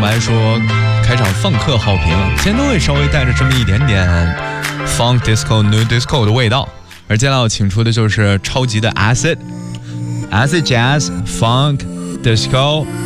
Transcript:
们来说开场放克好评，今天都会稍微带着这么一点点 funk disco new disco 的味道。而接下来我请出的就是超级的 acid jazz funk disco